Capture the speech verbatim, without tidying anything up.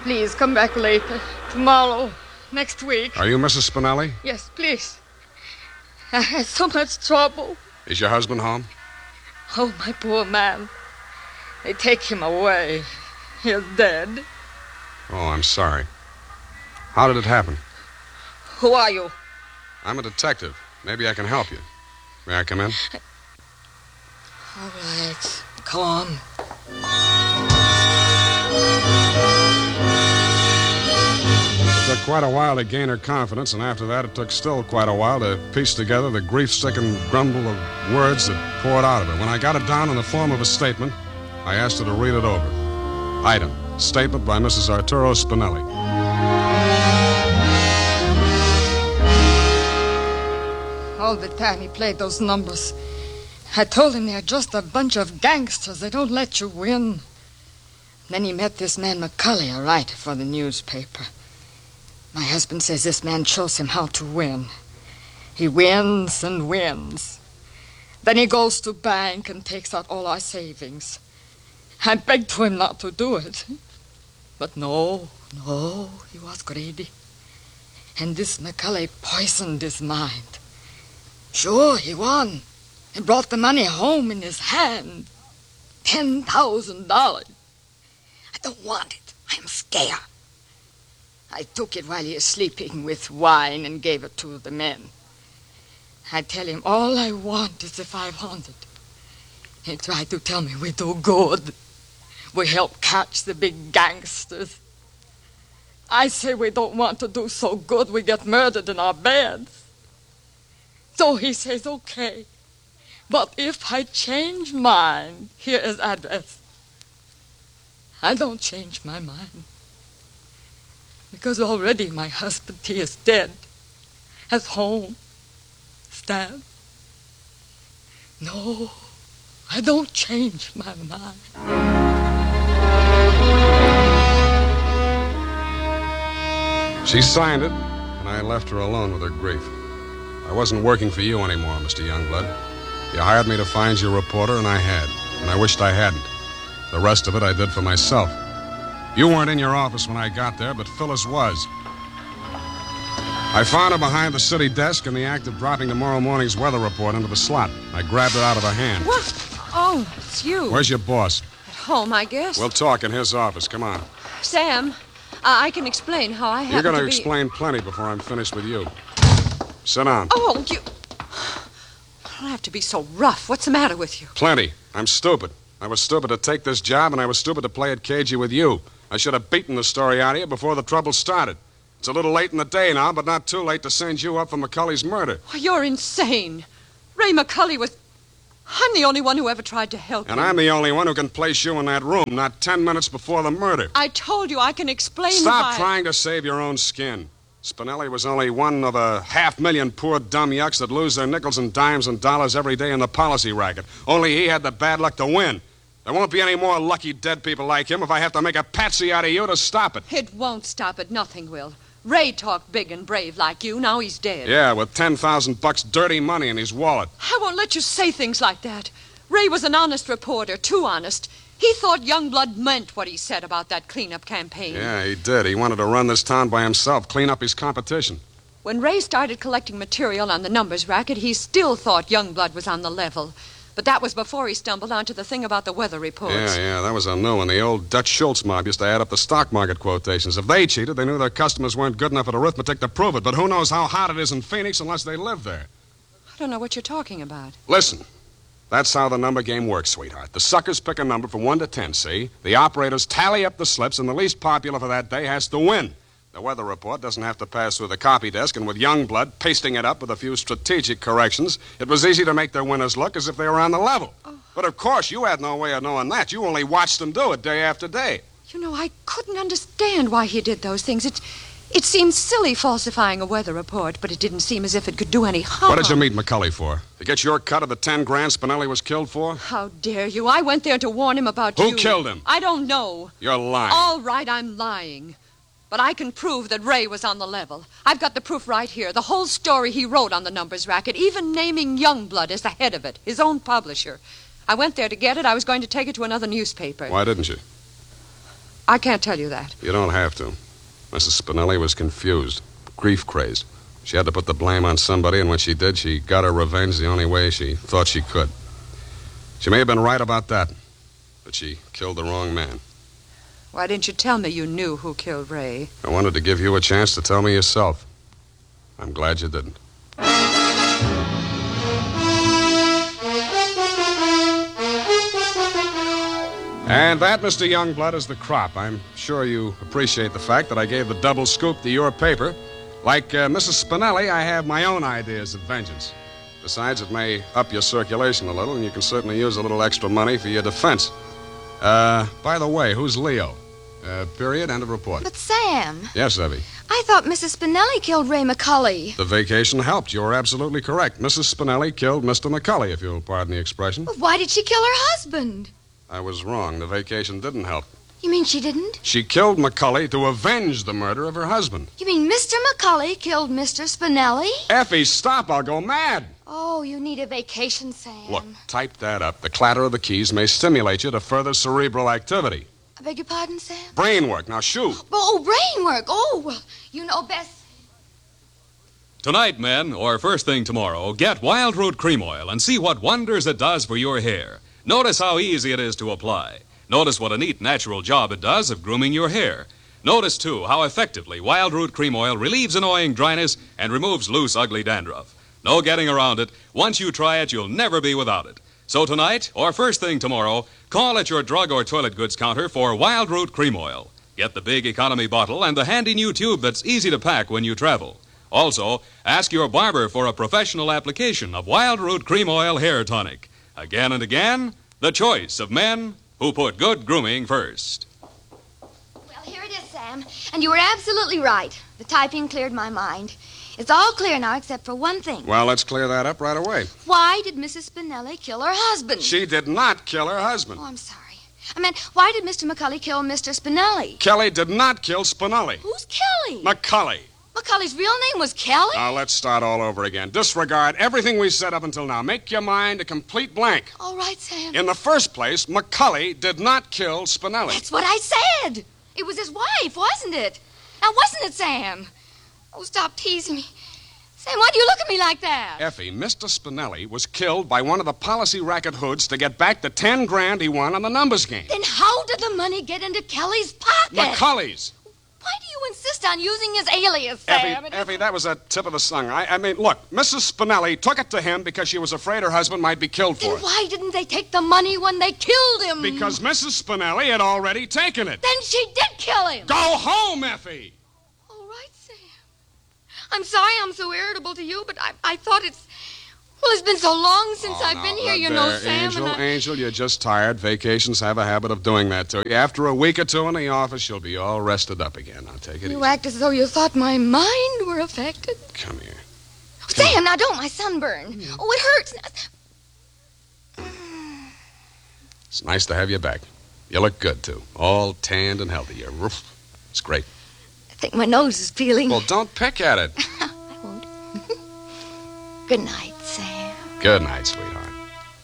Please, come back later. Tomorrow. Next week. Are you Missus Spinelli? Yes, please. I had so much trouble. Is your husband home? Oh, my poor man. They take him away. He's dead. Oh, I'm sorry. How did it happen? Who are you? I'm a detective. Maybe I can help you. May I come in? All right. Come on. It took quite a while to gain her confidence, and after that it took still quite a while to piece together the grief-stricken grumble of words that poured out of her. When I got it down in the form of a statement, I asked her to read it over. Item, statement by Missus Arturo Spinelli. All the time he played those numbers, I told him they're just a bunch of gangsters. They don't let you win. Then he met this man McCulley, a writer for the newspaper. My husband says this man shows him how to win. He wins and wins. Then he goes to bank and takes out all our savings. I begged to him not to do it. But no, no, he was greedy. And this McCulley poisoned his mind. Sure, he won. He brought the money home in his hand. Ten thousand dollars. I don't want it. I'm scared. I took it while he was sleeping with wine and gave it to the men. I tell him all I want is the five hundred. He tried to tell me we do good. We help catch the big gangsters. I say we don't want to do so good we get murdered in our beds. So he says, okay. But if I change mine, here is address. I don't change my mind. Because already my husband, he is dead. At home. Stabbed. No, I don't change my mind. She signed it, and I left her alone with her grief. I wasn't working for you anymore, Mister Youngblood. You hired me to find you a reporter, and I had. And I wished I hadn't. The rest of it I did for myself. You weren't in your office when I got there, but Phyllis was. I found her behind the city desk in the act of dropping tomorrow morning's weather report into the slot. I grabbed it out of her hand. What? Oh, it's you. Where's your boss? At home, I guess. We'll talk in his office. Come on. Sam, uh, I can explain how I happen You're going to to be... explain plenty before I'm finished with you. Sit down. Oh, you... I don't have to be so rough. What's the matter with you? Plenty. I'm stupid. I was stupid to take this job, and I was stupid to play it cagey with you. I should have beaten the story out of you before the trouble started. It's a little late in the day now, but not too late to send you up for McCulley's murder. Oh, you're insane. Ray McCulley was... I'm the only one who ever tried to help And him. I'm the only one who can place you in that room, not ten minutes before the murder. I told you I can explain Stop why... trying to save your own skin. Spinelli was only one of a half million poor dumb yucks that lose their nickels and dimes and dollars every day in the policy racket. Only he had the bad luck to win. There won't be any more lucky dead people like him if I have to make a patsy out of you to stop it. It won't stop it. Nothing will. Ray talked big and brave like you. Now he's dead. Yeah, with ten thousand bucks dirty money in his wallet. I won't let you say things like that. Ray was an honest reporter, too honest. He thought Youngblood meant what he said about that cleanup campaign. Yeah, he did. He wanted to run this town by himself, clean up his competition. When Ray started collecting material on the numbers racket, he still thought Youngblood was on the level. But that was before he stumbled onto the thing about the weather reports. Yeah, yeah, that was a new one. The old Dutch Schultz mob used to add up the stock market quotations. If they cheated, they knew their customers weren't good enough at arithmetic to prove it. But who knows how hot it is in Phoenix unless they live there? I don't know what you're talking about. Listen. That's how the number game works, sweetheart. The suckers pick a number from one to ten, see? The operators tally up the slips, and the least popular for that day has to win. The weather report doesn't have to pass through the copy desk, and with Youngblood pasting it up with a few strategic corrections, it was easy to make their winners look as if they were on the level. Oh. But of course, you had no way of knowing that. You only watched them do it day after day. You know, I couldn't understand why he did those things. It, it seemed silly falsifying a weather report, but it didn't seem as if it could do any harm. What did you meet McCulley for? To get your cut of the ten grand Spinelli was killed for? How dare you? I went there to warn him about Who you. Who killed him? I don't know. You're lying. All right, I'm lying. But I can prove that Ray was on the level. I've got the proof right here. The whole story he wrote on the numbers racket, even naming Youngblood as the head of it, his own publisher. I went there to get it. I was going to take it to another newspaper. Why didn't you? I can't tell you that. You don't have to. Missus Spinelli was confused, grief-crazed. She had to put the blame on somebody, and when she did, she got her revenge the only way she thought she could. She may have been right about that, but she killed the wrong man. Why didn't you tell me you knew who killed Ray? I wanted to give you a chance to tell me yourself. I'm glad you didn't. And that, Mister Youngblood, is the crop. I'm sure you appreciate the fact that I gave the double scoop to your paper. Like uh, Missus Spinelli, I have my own ideas of vengeance. Besides, it may up your circulation a little, and you can certainly use a little extra money for your defense. Uh, by the way, who's Leo? Uh, period, end of report. But, Sam. Yes, Evie? I thought Missus Spinelli killed Ray McCully. The vacation helped. You're absolutely correct. Missus Spinelli killed Mister McCully, if you'll pardon the expression. Well, why did she kill her husband? I was wrong. The vacation didn't help. You mean she didn't? She killed McCully to avenge the murder of her husband. You mean Mister McCully killed Mister Spinelli? Effie, stop. I'll go mad. Oh, you need a vacation, Sam. Look, type that up. The clatter of the keys may stimulate you to further cerebral activity. I beg your pardon, Sam? Brain work. Now, shoot. Oh, brain work. Oh, well, you know best. Tonight, men, or first thing tomorrow, get Wild Root Cream Oil and see what wonders it does for your hair. Notice how easy it is to apply. Notice what a neat, natural job it does of grooming your hair. Notice, too, how effectively Wild Root Cream Oil relieves annoying dryness and removes loose, ugly dandruff. No getting around it. Once you try it, you'll never be without it. So tonight, or first thing tomorrow, call at your drug or toilet goods counter for Wild Root Cream Oil. Get the big economy bottle and the handy new tube that's easy to pack when you travel. Also, ask your barber for a professional application of Wild Root Cream Oil Hair Tonic. Again and again, the choice of men who put good grooming first. Well, here it is, Sam. And you were absolutely right. The typing cleared my mind. It's all clear now except for one thing. Well, let's clear that up right away. Why did Missus Spinelli kill her husband? She did not kill her husband. Oh, I'm sorry. I meant, why did Mister McCully kill Mister Spinelli? Kelly did not kill Spinelli. Who's Kelly? McCully. McCully's real name was Kelly? Now, let's start all over again. Disregard everything we said up until now. Make your mind a complete blank. All right, Sam. In the first place, McCully did not kill Spinelli. That's what I said. It was his wife, wasn't it? Now, wasn't it, Sam? Oh, stop teasing me. Sam, why do you look at me like that? Effie, Mister Spinelli was killed by one of the policy racket hoods to get back the ten grand he won on the numbers game. Then how did the money get into Kelly's pocket? McCully's. Why do you insist on using his alias, Sam? Effie, Effie, that was a tip of the tongue. I, I mean, look, Missus Spinelli took it to him because she was afraid her husband might be killed for Then it. why didn't they take the money when they killed him? Because Missus Spinelli had already taken it. Then she did kill him. Go home, Effie! All right, Sam. I'm sorry I'm so irritable to you, but I, I thought it's... Well, it's been so long since Oh, I've now, been here, look you there, know, Sam. Angel, and I... Angel, you're just tired. Vacations have a habit of doing that to you. After a week or two in the office, you'll be all rested up again. Now, take it You easy. act as though you thought my mind were affected. Come here. Sam, now don't, my sunburn. Oh, it hurts. It's nice to have you back. You look good, too. All tanned and healthy. You're... It's great. I think my nose is peeling. Well, don't pick at it. I won't. Good night, Sam. Good night, sweetheart.